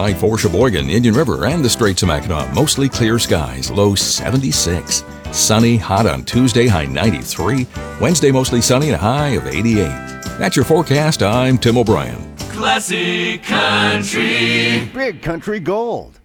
tonight for Sheboygan, Indian River, and the Straits of Mackinac. Mostly clear skies, low 76. Sunny, hot on Tuesday, high 93. Wednesday, mostly sunny, and a high of 88. That's your forecast. I'm Tim O'Brien. Classic Country. Big Country Gold.